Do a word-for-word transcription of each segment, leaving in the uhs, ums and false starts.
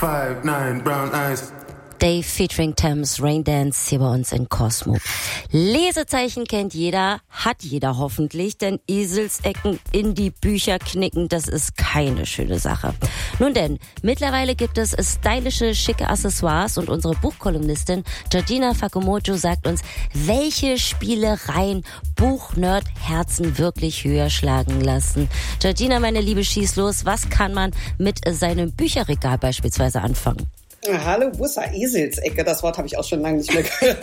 five, nine, brown eyes. Dave featuring Thames, Raindance hier bei uns in Cosmo. Lesezeichen kennt jeder, hat jeder hoffentlich, denn Eselsecken in die Bücher knicken, das ist keine schöne Sache. Nun denn, mittlerweile gibt es stylische, schicke Accessoires und unsere Buchkolumnistin Georgina Fakumojo sagt uns, welche Spielereien Buchnerd-Herzen wirklich höher schlagen lassen. Georgina, meine Liebe, schieß los, was kann man mit seinem Bücherregal beispielsweise anfangen? Hallo Bussa, Eselsecke, das Wort habe ich auch schon lange nicht mehr gehört.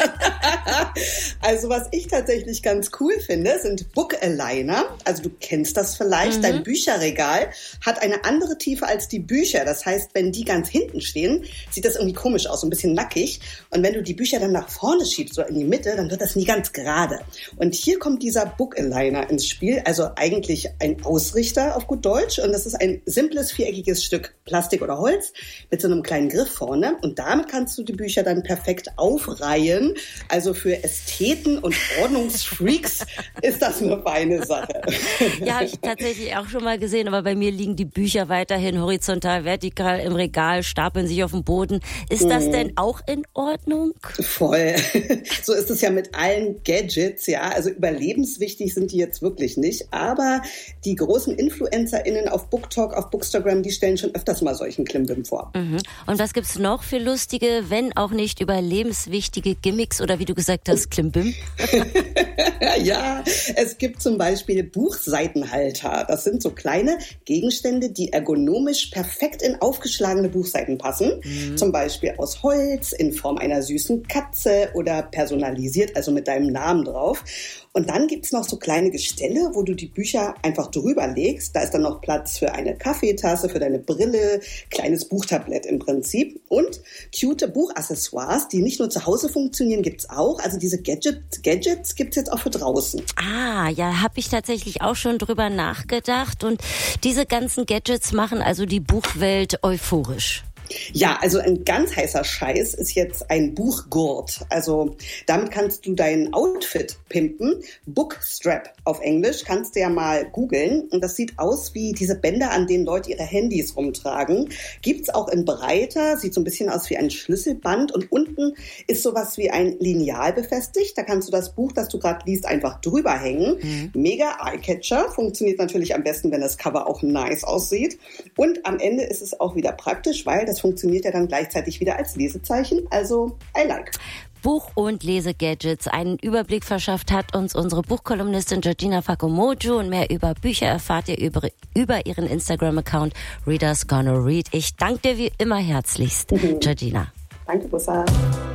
Also was ich tatsächlich ganz cool finde, sind Book-Aligner. Also du kennst das vielleicht, mhm. Dein Bücherregal hat eine andere Tiefe als die Bücher. Das heißt, wenn die ganz hinten stehen, sieht das irgendwie komisch aus, so ein bisschen nackig. Und wenn du die Bücher dann nach vorne schiebst, so in die Mitte, dann wird das nie ganz gerade. Und hier kommt dieser Book-Aligner ins Spiel, also eigentlich ein Ausrichter auf gut Deutsch. Und das ist ein simples, viereckiges Stück Plastik oder Holz mit so einem kleinen Griff vorne. Und damit kannst du die Bücher dann perfekt aufreihen. Also für Ästheten und Ordnungsfreaks ist das eine feine Sache. Ja, habe ich tatsächlich auch schon mal gesehen, aber bei mir liegen die Bücher weiterhin horizontal, vertikal im Regal, stapeln sich auf dem Boden. Ist das mhm. denn auch in Ordnung? Voll. So ist es ja mit allen Gadgets, ja. Also überlebenswichtig sind die jetzt wirklich nicht. Aber die großen InfluencerInnen auf BookTok, auf Bookstagram, die stellen schon öfters mal solchen Klimbim vor. Mhm. Und was gibt's noch für lustige, wenn auch nicht überlebenswichtige Gimmicks oder wie du gesagt hast, Klimbim? Ja, es gibt zum Beispiel Buchseitenhalter. Das sind so kleine Gegenstände, die ergonomisch perfekt in aufgeschlagene Buchseiten passen. Mhm. Zum Beispiel aus Holz, in Form einer süßen Katze oder personalisiert, also mit deinem Namen drauf. Und dann gibt's noch so kleine Gestelle, wo du die Bücher einfach drüber legst. Da ist dann noch Platz für eine Kaffeetasse, für deine Brille, kleines Buchtablett im Prinzip. Und cute Buchaccessoires, die nicht nur zu Hause funktionieren, gibt's auch. Also diese Gadgets, Gadgets gibt's jetzt auch für draußen. Ah, ja, habe ich tatsächlich auch schon drüber nachgedacht. Und diese ganzen Gadgets machen also die Buchwelt euphorisch. Ja, also ein ganz heißer Scheiß ist jetzt ein Buchgurt. Also damit kannst du dein Outfit pimpen. Bookstrap auf Englisch, kannst du ja mal googeln. Und das sieht aus wie diese Bänder, an denen Leute ihre Handys rumtragen. Gibt's auch in breiter, sieht so ein bisschen aus wie ein Schlüsselband. Und unten ist sowas wie ein Lineal befestigt. Da kannst du das Buch, das du gerade liest, einfach drüber hängen. Mhm. Mega Eyecatcher. Funktioniert natürlich am besten, wenn das Cover auch nice aussieht. Und am Ende ist es auch wieder praktisch, weil das funktioniert ja dann gleichzeitig wieder als Lesezeichen. Also, I like. Buch- und Lesegadgets. Einen Überblick verschafft hat uns unsere Buchkolumnistin Georgina Fakumojo und mehr über Bücher erfahrt ihr über, über ihren Instagram-Account Readers Gonna Read. Ich danke dir wie immer herzlichst, mhm. Georgina. Danke, Bussa.